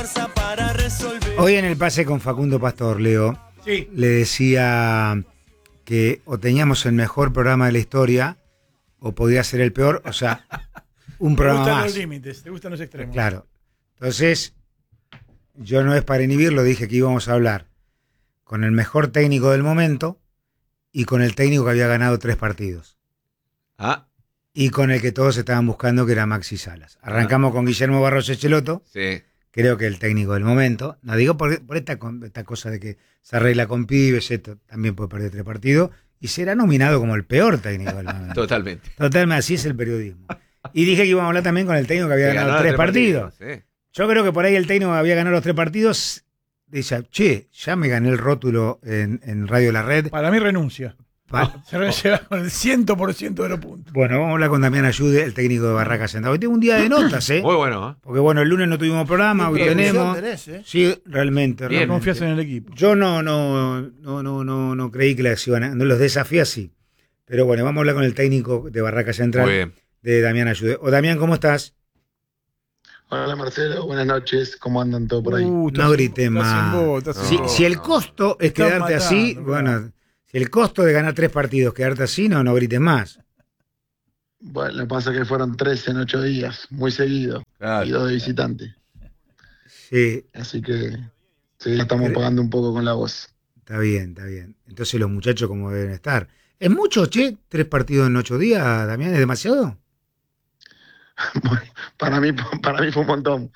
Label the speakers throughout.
Speaker 1: Hoy en el pase con Facundo Pastor, Leo,
Speaker 2: Sí.
Speaker 1: le decía que o teníamos el mejor programa de la historia o podía ser el peor, o sea, un programa
Speaker 2: Te gustan
Speaker 1: más.
Speaker 2: los límites, te gustan los extremos.
Speaker 1: Claro. Entonces, yo no es para inhibirlo, dije que íbamos a hablar con el mejor técnico del momento y con el técnico que había ganado 3 partidos. Y con el que todos estaban buscando, que era Maxi Salas. Arrancamos con Guillermo Barros Echeloto.
Speaker 3: Sí.
Speaker 1: Creo que el técnico del momento. No digo por esta cosa de que se arregla con pibes, esto también puede perder 3 partidos. Y será nominado como el peor técnico del momento.
Speaker 3: Totalmente.
Speaker 1: Totalmente, así es el periodismo. Y dije que íbamos a hablar también con el técnico que había ganado 3 partidos.
Speaker 3: Sí.
Speaker 1: Yo creo que por ahí el técnico que había ganado los 3 partidos dice, che, ya me gané el rótulo en Radio La Red.
Speaker 2: Para mí renuncia. Se va con el 100% de los puntos.
Speaker 1: Bueno, vamos a hablar con Damián Ayude, el técnico de Barraca Central. Hoy tengo un día de notas, ¿eh?
Speaker 3: Muy bueno, ¿eh?
Speaker 1: Porque bueno, el lunes no tuvimos programa, hoy tenemos. Sí, realmente.
Speaker 3: Bien.
Speaker 1: realmente.
Speaker 2: Confías en el equipo.
Speaker 1: Yo no creí que las iban a. No los desafío así. Pero bueno, vamos a hablar con el técnico de Barraca Central,
Speaker 3: Muy bien.
Speaker 1: de Damián Ayude. O Damián, ¿cómo estás?
Speaker 4: Hola Marcelo, buenas noches, ¿cómo andan todos por ahí?
Speaker 1: No grites más. Si el costo es
Speaker 2: Estás
Speaker 1: quedarte así,
Speaker 2: matando,
Speaker 1: bueno, si el costo de ganar 3 partidos, quedarte así, no grites más.
Speaker 4: Bueno, lo que pasa es que fueron 3 en 8 días, muy seguido,
Speaker 3: Claro.
Speaker 4: y 2 de visitante.
Speaker 1: Sí,
Speaker 4: Así que sí, estamos pagando un poco con la voz.
Speaker 1: está bien. Entonces los muchachos como deben estar. ¿Es mucho, che? 3 partidos en 8 días, Damián, ¿es demasiado?
Speaker 4: Bueno, para mí fue un montón,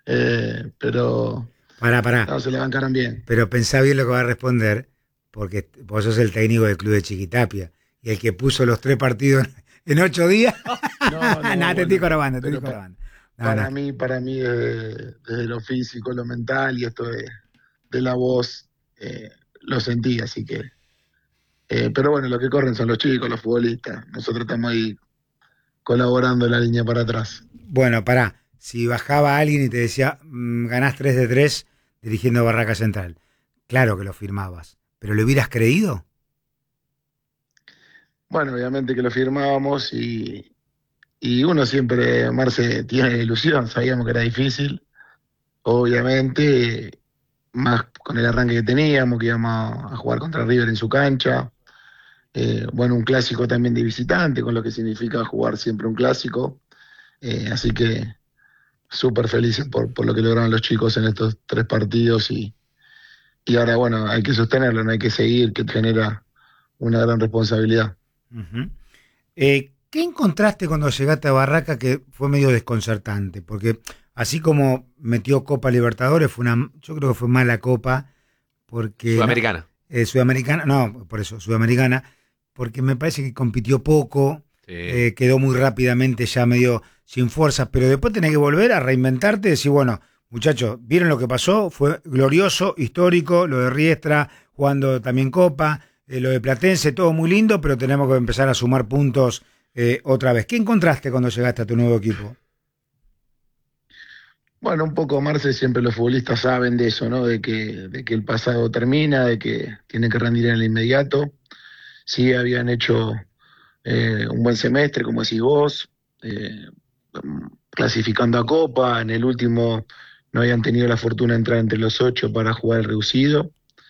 Speaker 4: pero
Speaker 1: Pará.
Speaker 4: no, se le bancaron bien.
Speaker 1: Pero pensá bien lo que va a responder, porque vos sos el técnico del club de Chiquitapia. Y el que puso los 3 partidos en 8 días.
Speaker 4: No,
Speaker 1: te estoy
Speaker 4: bueno,
Speaker 1: corobando,
Speaker 4: pero Para mí desde lo físico, lo mental y esto de la voz, lo sentí, así que. Pero bueno, lo que corren son los chicos, los futbolistas. Nosotros estamos ahí colaborando en la línea para atrás.
Speaker 1: Bueno, pará. Si bajaba alguien y te decía, ganás 3 de 3 dirigiendo Barraca Central, claro que lo firmabas. ¿Pero lo hubieras creído?
Speaker 4: Bueno, obviamente que lo firmábamos y uno siempre, Marce, tiene ilusión. Sabíamos que era difícil. Obviamente, más con el arranque que teníamos, que íbamos a jugar contra River en su cancha. Bueno, un clásico también de visitante, con lo que significa jugar siempre un clásico. Así que súper felices por lo que lograron los chicos en estos 3 partidos y ahora, bueno, hay que sostenerlo, no hay que seguir, que genera una gran responsabilidad.
Speaker 1: Uh-huh. ¿Qué encontraste cuando llegaste a Barraca que fue medio desconcertante? Porque así como metió Copa Libertadores, yo creo que fue mala Copa, porque...
Speaker 3: Sudamericana.
Speaker 1: Sudamericana, porque me parece que compitió poco,
Speaker 3: Sí.
Speaker 1: quedó muy rápidamente ya medio sin fuerzas, pero después tenés que volver a reinventarte y decir, bueno, muchachos, ¿vieron lo que pasó? Fue glorioso, histórico, lo de Riestra, jugando también Copa, lo de Platense, todo muy lindo, pero tenemos que empezar a sumar puntos otra vez. ¿Qué encontraste cuando llegaste a tu nuevo equipo?
Speaker 4: Bueno, un poco, Marce, siempre los futbolistas saben de eso, ¿no? De que el pasado termina, de que tienen que rendir en el inmediato. Sí, habían hecho un buen semestre, como decís vos, clasificando a Copa. En el último no habían tenido la fortuna de entrar entre los 8 para jugar el reducido.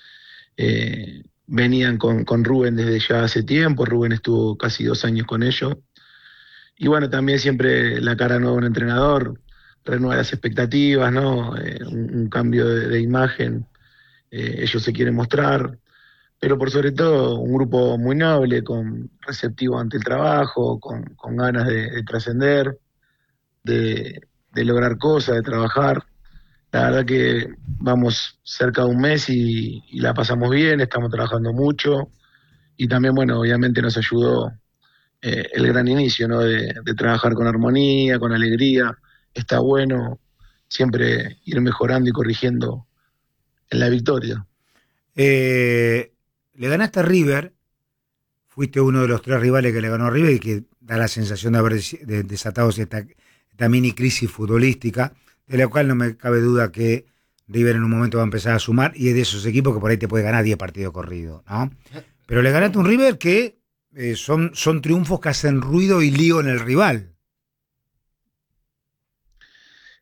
Speaker 4: Venían con Rubén desde ya hace tiempo. Rubén estuvo casi 2 años con ellos. Y bueno, también siempre la cara nueva de un entrenador renueva las expectativas, ¿no? Un cambio de imagen, ellos se quieren mostrar, pero por sobre todo un grupo muy noble, receptivo ante el trabajo, con ganas de trascender, de lograr cosas, de trabajar. La verdad que vamos cerca de un mes y la pasamos bien, estamos trabajando mucho y también, bueno, obviamente nos ayudó el gran inicio, ¿no? De trabajar con armonía, con alegría. Está bueno siempre ir mejorando y corrigiendo en la victoria.
Speaker 1: Le ganaste a River, fuiste uno de los 3 rivales que le ganó a River y que da la sensación de haber desatado esta mini crisis futbolística, de la cual no me cabe duda que River en un momento va a empezar a sumar y es de esos equipos que por ahí te puede ganar 10 partidos corridos, ¿no? Pero le ganaste a un River que son triunfos que hacen ruido y lío en el rival.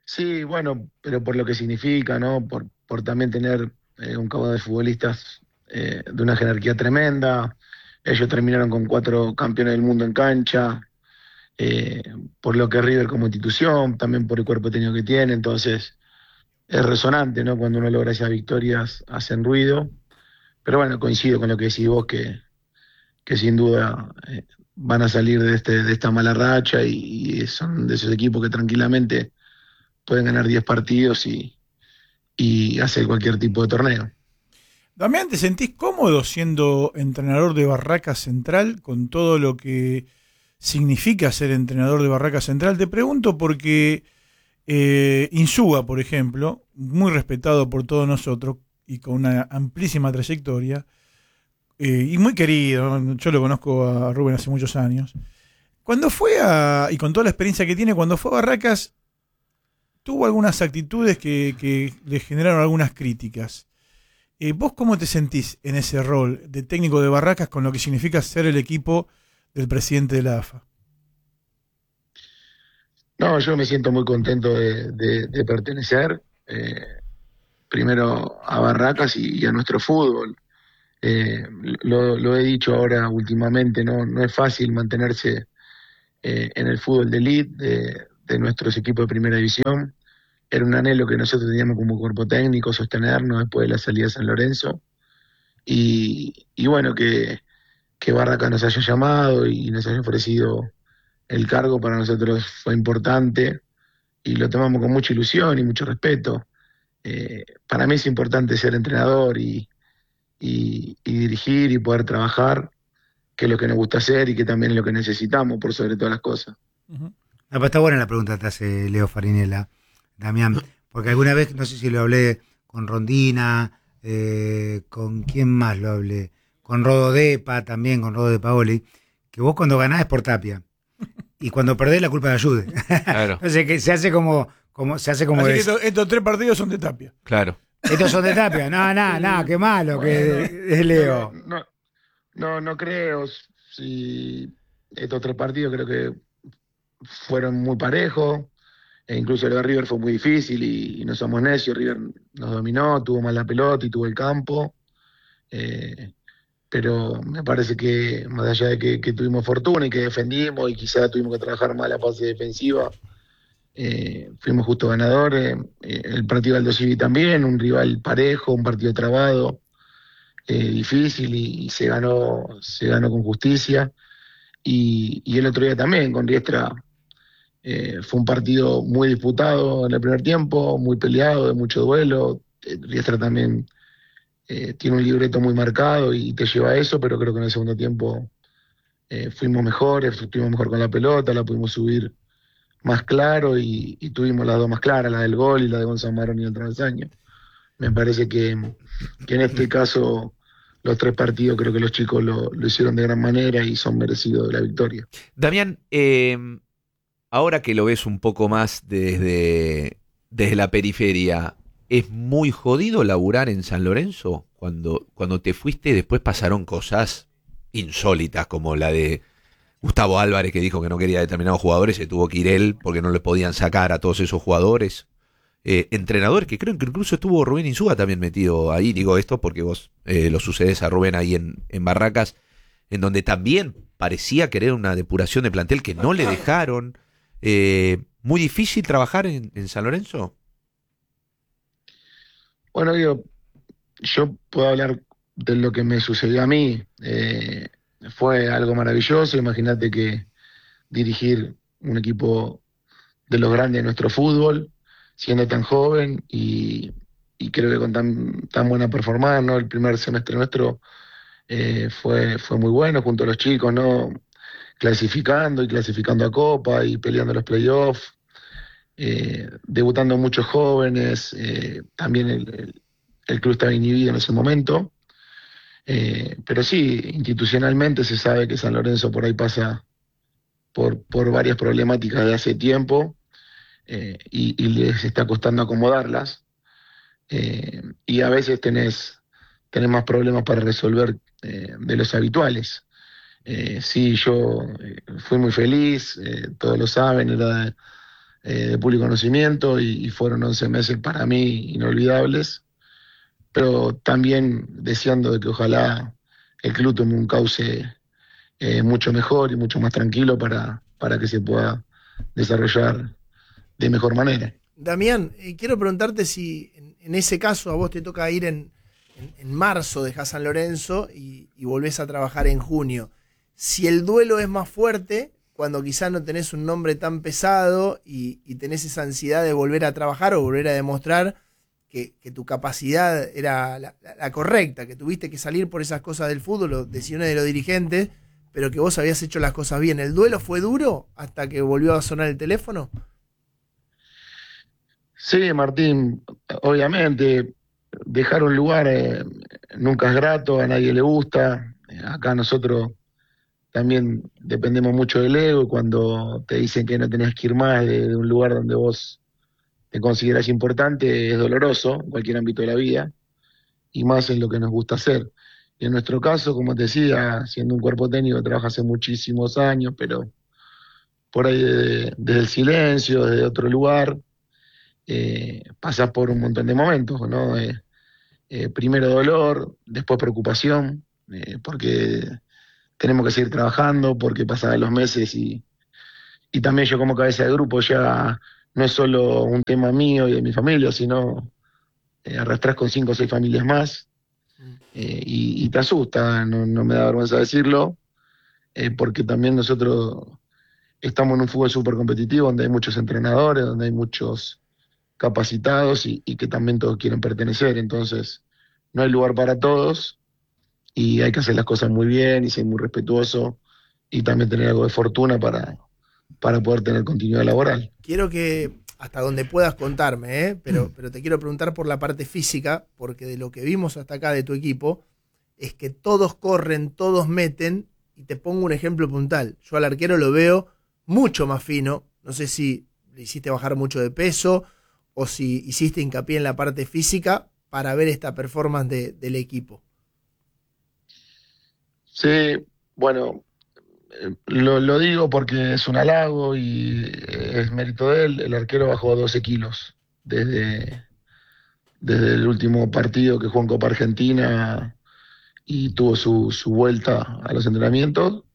Speaker 4: Sí, bueno, pero por lo que significa, ¿no? Por también tener un caudal de futbolistas de una jerarquía tremenda. Ellos terminaron con 4 campeones del mundo en cancha, eh, por lo que River como institución, también por el cuerpo técnico que tiene. Entonces, es resonante, ¿no? Cuando uno logra esas victorias, hacen ruido. Pero bueno, coincido con lo que decís vos, que sin duda van a salir de esta mala racha y son de esos equipos que tranquilamente pueden ganar 10 partidos y hacer cualquier tipo de torneo.
Speaker 2: Damián, ¿te sentís cómodo siendo entrenador de Barracas Central con todo lo que significa ser entrenador de Barracas Central? Te pregunto porque Insúa, por ejemplo, muy respetado por todos nosotros y con una amplísima trayectoria, y muy querido, yo lo conozco a Rubén hace muchos años, cuando fue y con toda la experiencia que tiene, cuando fue a Barracas, tuvo algunas actitudes que le generaron algunas críticas. ¿Vos cómo te sentís en ese rol de técnico de Barracas con lo que significa ser el equipo del presidente de la AFA?
Speaker 4: No, yo me siento muy contento de pertenecer, primero a Barracas y a nuestro fútbol. Lo he dicho ahora últimamente, no es fácil mantenerse en el fútbol de elite de nuestros equipos de primera división. Era un anhelo que nosotros teníamos como cuerpo técnico, sostenernos después de la salida de San Lorenzo. Y bueno, que Barracas nos haya llamado y nos haya ofrecido el cargo para nosotros fue importante y lo tomamos con mucha ilusión y mucho respeto. Para mí es importante ser entrenador y dirigir y poder trabajar, que es lo que nos gusta hacer y que también es lo que necesitamos por sobre todas las cosas.
Speaker 2: Uh-huh.
Speaker 1: No, pero está buena la pregunta que te hace Leo Farinella, Damián, porque alguna vez, no sé si lo hablé con Rondina, con quién más lo hablé, con Rodo Depa también, con Rodo de Paoli, que vos cuando ganás es por Tapia, y cuando perdés la culpa de Ayude.
Speaker 3: Claro.
Speaker 1: Entonces que se hace como
Speaker 2: Así que estos 3 partidos son de Tapia.
Speaker 3: Claro.
Speaker 1: Estos son de Tapia, no, qué malo, bueno, que es Leo.
Speaker 4: No creo, si estos 3 partidos creo que fueron muy parejos, e incluso el de River fue muy difícil y no somos necios, River nos dominó, tuvo más la pelota y tuvo el campo, pero me parece que más allá de que tuvimos fortuna y que defendimos y quizás tuvimos que trabajar más la fase defensiva, fuimos justo ganadores. El partido del Aldo Civi también, un rival parejo, un partido trabado, difícil y se ganó con justicia. Y el otro día también con Riestra, fue un partido muy disputado en el primer tiempo, muy peleado, de mucho duelo. Riestra también tiene un libreto muy marcado y te lleva a eso, pero creo que en el segundo tiempo fuimos mejores, estuvimos mejor con la pelota, la pudimos subir más claro y tuvimos las dos más claras, la del gol y la de Gonzalo Marón y el travesaño. Me parece que en este caso los 3 partidos creo que los chicos lo hicieron de gran manera y son merecidos de la victoria.
Speaker 3: Damián, ahora que lo ves un poco más desde la periferia, ¿es muy jodido laburar en San Lorenzo? Cuando te fuiste después pasaron cosas insólitas como la de Gustavo Álvarez, que dijo que no quería determinados jugadores, se tuvo que ir él porque no le podían sacar a todos esos jugadores. Entrenador, que creo que incluso estuvo Rubén Insúa también metido ahí, digo esto porque vos lo sucedés a Rubén ahí en Barracas, en donde también parecía querer una depuración de plantel que no le dejaron. ¿Muy difícil trabajar en San Lorenzo?
Speaker 4: Bueno, yo puedo hablar de lo que me sucedió a mí. Fue algo maravilloso. Imagínate que dirigir un equipo de los grandes de nuestro fútbol, siendo tan joven y creo que con tan buena performance, ¿no? El primer semestre nuestro fue muy bueno junto a los chicos, ¿no? Clasificando a Copa y peleando los playoffs, debutando muchos jóvenes, también el club estaba inhibido en ese momento. Pero sí, institucionalmente se sabe que San Lorenzo por ahí pasa por varias problemáticas de hace tiempo, y les está costando acomodarlas, y a veces tenés más problemas para resolver de los habituales. Sí, yo fui muy feliz, todos lo saben, era de público conocimiento y fueron 11 meses para mí inolvidables, pero también deseando de que ojalá el club tome un cauce mucho mejor y mucho más tranquilo para que se pueda desarrollar de mejor manera.
Speaker 5: Damián, quiero preguntarte si en ese caso a vos te toca ir en marzo, dejás San Lorenzo y volvés a trabajar en junio. Si el duelo es más fuerte, cuando quizás no tenés un nombre tan pesado y tenés esa ansiedad de volver a trabajar o volver a demostrar que tu capacidad era la correcta, que tuviste que salir por esas cosas del fútbol, o decisiones de los dirigentes, pero que vos habías hecho las cosas bien. ¿El duelo fue duro hasta que volvió a sonar el teléfono?
Speaker 4: Sí, Martín, obviamente dejar un lugar nunca es grato, a nadie le gusta. Acá nosotros también dependemos mucho del ego, y cuando te dicen que no tenés que ir más de un lugar donde vos te considerás importante, es doloroso en cualquier ámbito de la vida, y más en lo que nos gusta hacer. Y en nuestro caso, como te decía, siendo un cuerpo técnico que trabaja hace muchísimos años, pero por ahí desde el silencio, desde otro lugar, pasás por un montón de momentos, ¿no? Primero dolor, después preocupación, porque tenemos que seguir trabajando, porque pasaban los meses y también yo como cabeza de grupo ya no es solo un tema mío y de mi familia, sino arrastrás con 5 o 6 familias más, y te asusta, no me da vergüenza decirlo, porque también nosotros estamos en un fútbol súper competitivo, donde hay muchos entrenadores, donde hay muchos capacitados y que también todos quieren pertenecer, entonces no hay lugar para todos y hay que hacer las cosas muy bien y ser muy respetuoso y también tener algo de fortuna para poder tener continuidad laboral.
Speaker 5: Quiero que, hasta donde puedas contarme, pero te quiero preguntar por la parte física, porque de lo que vimos hasta acá de tu equipo, es que todos corren, todos meten, y te pongo un ejemplo puntual. Yo al arquero lo veo mucho más fino, no sé si le hiciste bajar mucho de peso, o si hiciste hincapié en la parte física para ver esta performance del equipo.
Speaker 4: Sí, bueno, lo digo porque es un halago y es mérito de él. El arquero bajó 12 kilos desde el último partido que jugó en Copa Argentina y tuvo su vuelta a los entrenamientos.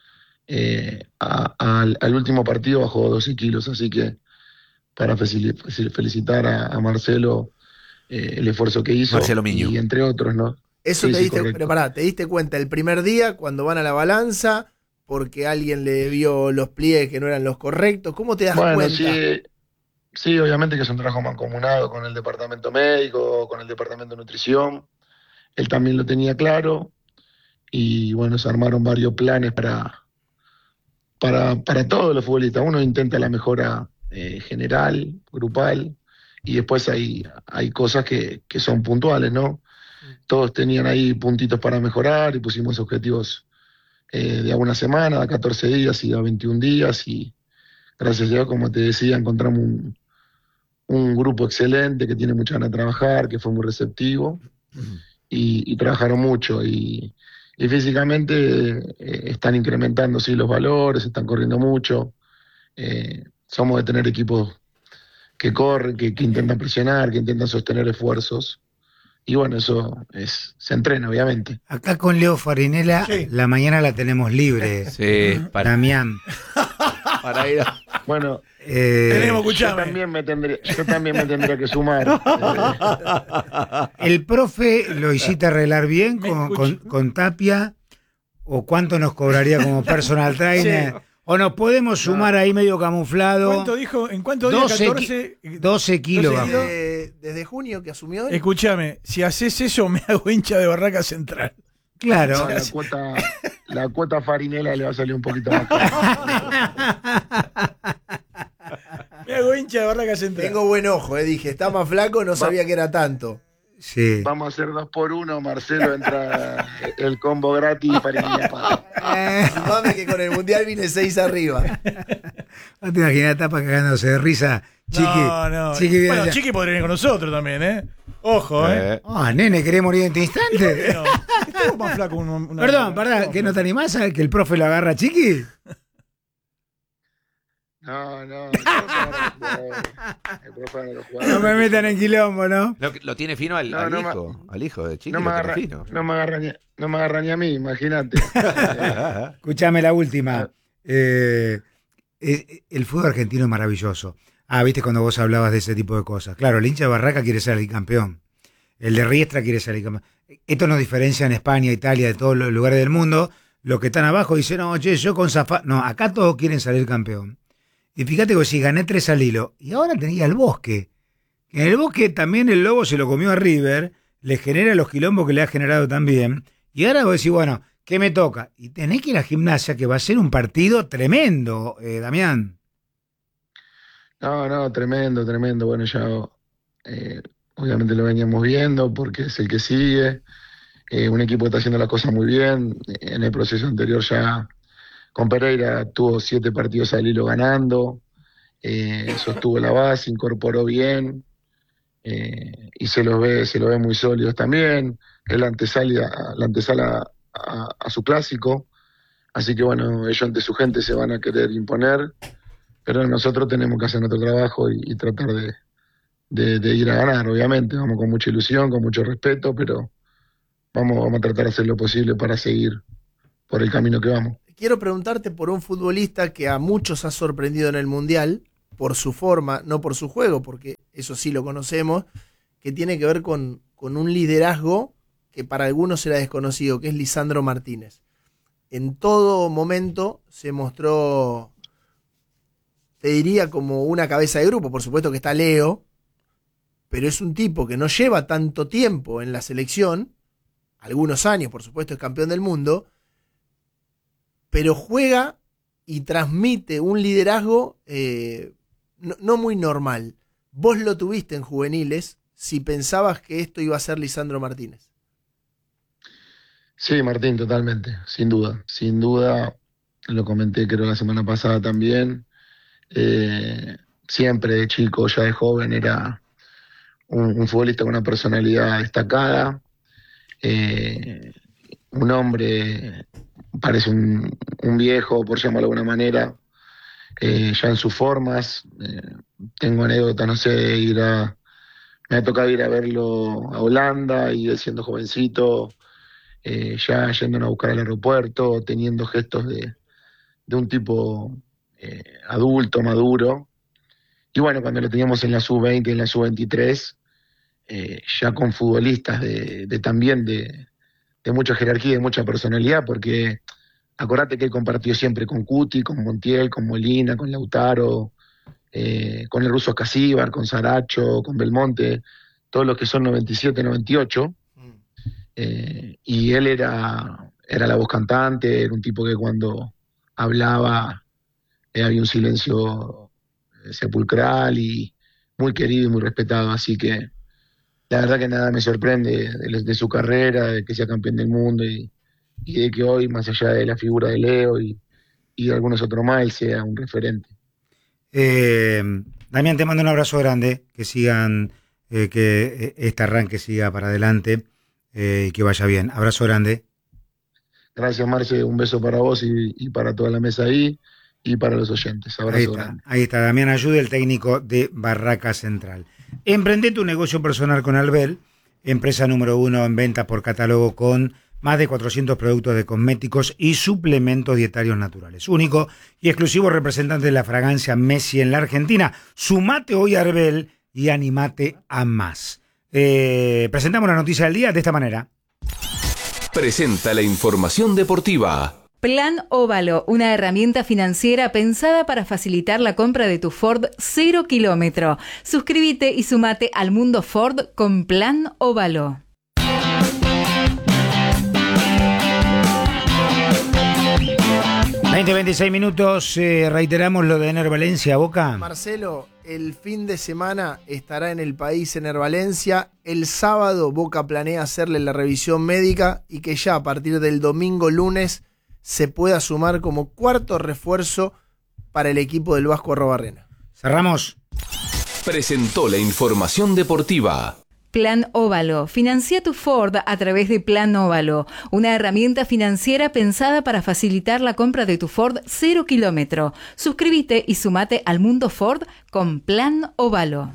Speaker 4: Al último partido bajó 12 kilos, así que para felicitar a Marcelo el esfuerzo que hizo,
Speaker 3: Marcelo Miño.
Speaker 4: Y entre otros, ¿no?
Speaker 5: Eso
Speaker 4: Sí,
Speaker 5: te
Speaker 4: sí,
Speaker 5: diste,
Speaker 4: correcto.
Speaker 5: pero pará, te diste cuenta el primer día cuando van a la balanza, porque alguien le vio los pliegues que no eran los correctos. ¿Cómo te das
Speaker 4: Bueno,
Speaker 5: cuenta?
Speaker 4: sí, obviamente que es un trabajo mancomunado con el departamento médico, con el departamento de nutrición. Él también lo tenía claro y bueno, se armaron varios planes para todos los futbolistas. Uno intenta la mejora general, grupal, y después hay cosas que son puntuales, ¿no? Todos tenían ahí puntitos para mejorar y pusimos objetivos de a una semana, a 14 días y a 21 días y gracias a Dios, como te decía, encontramos un grupo excelente que tiene mucha ganas de trabajar, que fue muy receptivo y trabajaron mucho y físicamente están incrementando sí, los valores, están corriendo mucho. Somos de tener equipos que corren, que intentan presionar, que intentan sostener esfuerzos. Y bueno, eso se entrena, obviamente.
Speaker 1: Acá con Leo Farinella,
Speaker 2: Sí.
Speaker 1: la mañana la tenemos libre.
Speaker 3: Sí,
Speaker 1: Damián.
Speaker 3: para ir a...
Speaker 4: Bueno,
Speaker 2: Tenemos,
Speaker 4: yo
Speaker 2: escuchame.
Speaker 4: también me tendría que sumar.
Speaker 1: ¿El profe lo hiciste arreglar bien
Speaker 2: Me
Speaker 1: con,
Speaker 2: escucho.
Speaker 1: con Tapia? ¿O cuánto nos cobraría como personal trainer?
Speaker 2: Sí.
Speaker 1: ¿O nos podemos sumar ahí medio camuflado?
Speaker 2: ¿Cuánto dijo? ¿En cuánto días?
Speaker 1: 12
Speaker 2: 14.
Speaker 1: 12 kilos.
Speaker 2: 12
Speaker 1: bajó.
Speaker 2: kilos.
Speaker 5: Desde junio que asumió él.
Speaker 2: Escúchame, si haces eso me hago hincha de Barraca Central.
Speaker 1: Claro.
Speaker 4: No, la cuota Farinella le va a salir un poquito más cara.
Speaker 2: Me hago hincha de Barraca Central.
Speaker 5: Tengo buen ojo, dije, está más flaco, no sabía que era tanto.
Speaker 1: Sí.
Speaker 4: Vamos a hacer 2x1, Marcelo entra el combo gratis y Farinella paga.
Speaker 5: Mame que con el Mundial vine 6 arriba.
Speaker 1: No te imaginas Tapa cagándose de risa. Chiqui.
Speaker 2: No.
Speaker 1: Chiqui, viene
Speaker 2: Bueno,
Speaker 1: allá.
Speaker 2: Chiqui podría venir con nosotros también, ¿eh? Ojo, ¿eh?
Speaker 1: Ah, nene, ¿querés morir en este instante?
Speaker 2: No, estuvo más flaco
Speaker 1: Perdón, ¿que no te animás a que el profe lo agarra a Chiqui?
Speaker 4: No, el profe agarra los jugadores.
Speaker 1: No me metan en quilombo, ¿no?
Speaker 3: Lo tiene fino al hijo de Chiqui,
Speaker 4: No me
Speaker 3: lo tiene
Speaker 4: agarra,
Speaker 3: fino.
Speaker 4: no me agarra ni a mí, imagínate.
Speaker 1: Escuchame la última. El fútbol argentino es maravilloso. Viste cuando vos hablabas de ese tipo de cosas. Claro, el hincha de Barraca quiere ser el campeón. El de Riestra quiere ser el campeón. Esto nos diferencia en España, Italia, de todos los lugares del mundo. Los que están abajo dicen, no, che, yo con Zafá. No, acá todos quieren salir campeón. Y fíjate que si gané 3 al hilo. Y ahora tenía el Bosque. En el Bosque también el Lobo se lo comió a River. Le genera los quilombos que le ha generado también. Y ahora vos decís, bueno, ¿qué me toca? Y tenés que ir a Gimnasia, que va a ser un partido tremendo, Damián.
Speaker 4: No, tremendo. Bueno, ya obviamente lo veníamos viendo porque es el que sigue. Un equipo que está haciendo las cosas muy bien. En el proceso anterior ya con Pereira tuvo 7 partidos al hilo ganando. Sostuvo la base, incorporó bien. Y se los ve muy sólidos también. Es la antesala a su clásico. Así que bueno, ellos ante su gente se van a querer imponer. Pero nosotros tenemos que hacer nuestro trabajo y tratar de ir a ganar, obviamente. Vamos con mucha ilusión, con mucho respeto, pero vamos a tratar de hacer lo posible para seguir por el camino que vamos.
Speaker 5: Quiero preguntarte por un futbolista que a muchos ha sorprendido en el Mundial, por su forma, no por su juego, porque eso sí lo conocemos, que tiene que ver con un liderazgo que para algunos era desconocido, que es Lisandro Martínez. En todo momento se mostró, te diría, como una cabeza de grupo. Por supuesto que está Leo, pero es un tipo que no lleva tanto tiempo en la selección, algunos años, por supuesto es campeón del mundo, pero juega y transmite un liderazgo no muy normal. Vos lo tuviste en juveniles, si pensabas que esto iba a ser Lisandro Martínez.
Speaker 4: Sí, Martín, totalmente, sin duda, lo comenté creo la semana pasada también. Siempre de chico, ya de joven, era un futbolista con una personalidad destacada, un hombre, parece un viejo, por llamarlo de alguna manera, ya en sus formas. Tengo anécdotas, no sé, me ha tocado ir a verlo a Holanda y él siendo jovencito, ya yéndonos a buscar al aeropuerto, teniendo gestos de un tipo adulto, maduro. Y bueno, cuando lo teníamos en la sub-20 y en la sub-23, ya con futbolistas también de mucha jerarquía y de mucha personalidad, porque acordate que él compartió siempre con Cuti, con Montiel, con Molina, con Lautaro, con el ruso Casíbar, con Saracho, con Belmonte, todos los que son 97, 98. Y él era la voz cantante, era un tipo que cuando hablaba había un silencio sepulcral y muy querido y muy respetado. Así que la verdad que nada me sorprende de su carrera, de que sea campeón del mundo y de que hoy, más allá de la figura de Leo y de algunos otros más, él sea un referente.
Speaker 1: Damián, te mando un abrazo grande, que sigan, que este arranque siga para adelante y que vaya bien. Abrazo grande.
Speaker 4: Gracias, Marce, un beso para vos y para toda la mesa ahí y para los oyentes. Abrazo grande.
Speaker 1: Ahí está, Damián Ayude, el técnico de Barraca Central. Emprende tu negocio personal con Albel, empresa número 1 en ventas por catálogo con más de 400 productos de cosméticos y suplementos dietarios naturales. Único y exclusivo representante de la fragancia Messi en la Argentina. Sumate hoy a Arbel y animate a más. Presentamos la noticia del día de esta manera.
Speaker 6: Presenta la información deportiva.
Speaker 7: Plan Óvalo, una herramienta financiera pensada para facilitar la compra de tu Ford 0 kilómetro. Suscríbete y sumate al mundo Ford con Plan Óvalo.
Speaker 1: 26 minutos, reiteramos lo de Ener Valencia, Boca.
Speaker 5: Marcelo, el fin de semana estará en el país Ener Valencia. El sábado Boca planea hacerle la revisión médica y que ya a partir del domingo lunes se pueda sumar como cuarto refuerzo para el equipo del Vasco Arrobarrena.
Speaker 1: Cerramos.
Speaker 6: Presentó la información deportiva.
Speaker 7: Plan Óvalo. Financia tu Ford a través de Plan Óvalo, una herramienta financiera pensada para facilitar la compra de tu Ford 0 kilómetro. Suscríbete y sumate al mundo Ford con Plan Óvalo.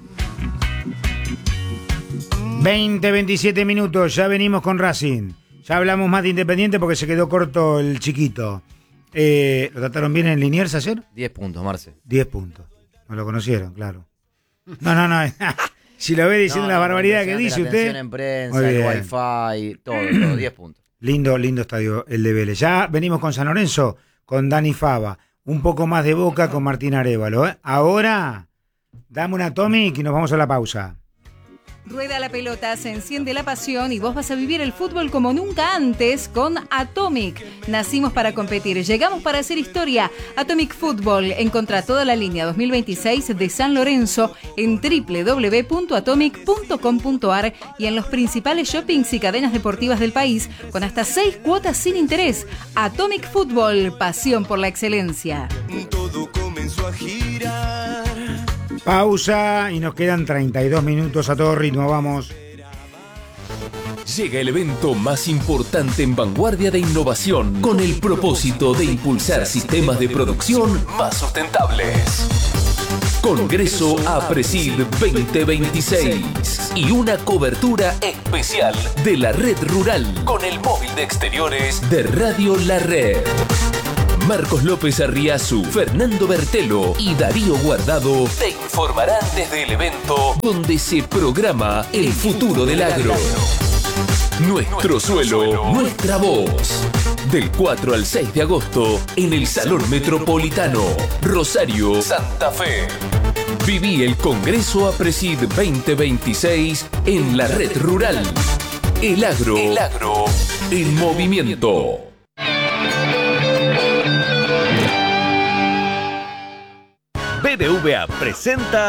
Speaker 1: 27 minutos, ya venimos con Racing. Ya hablamos más de Independiente porque se quedó corto el chiquito. ¿Lo trataron bien en Liniers ayer?
Speaker 8: 10 puntos, Marce.
Speaker 1: 10 puntos. No lo conocieron, claro. No. Si lo ve diciendo la barbaridad que dice usted.
Speaker 8: En prensa, el wifi, todo, 10 puntos.
Speaker 1: Lindo estadio el de Vélez. Ya venimos con San Lorenzo, con Dani Fava. Un poco más de Boca con Martín Arévalo. Ahora, dame un Atomic y nos vamos a la pausa.
Speaker 7: Rueda la pelota, se enciende la pasión y vos vas a vivir el fútbol como nunca antes con Atomic. Nacimos para competir, llegamos para hacer historia. Atomic Fútbol. Encontrá toda la línea 2026 de San Lorenzo en www.atomic.com.ar y en los principales shoppings y cadenas deportivas del país con hasta 6 cuotas sin interés. Atomic Fútbol, pasión por la excelencia.
Speaker 9: Todo comenzó a girar.
Speaker 1: Pausa y nos quedan 32 minutos a todo ritmo, vamos.
Speaker 6: Llega el evento más importante en vanguardia de innovación con el propósito de impulsar sistemas de producción más sustentables. Congreso APRESID 2026 y una cobertura especial de la Red Rural con el móvil de exteriores de Radio La Red. Marcos López Arriazu, Fernando Bertelo y Darío Guardado te informarán desde el evento donde se programa el futuro del agro. Nuestro suelo, nuestra voz. Del 4 al 6 de agosto en el Salón Metropolitano, Rosario, Santa Fe. Viví el Congreso APRESID 2026 en la Red Rural. El agro en movimiento.
Speaker 10: BBVA presenta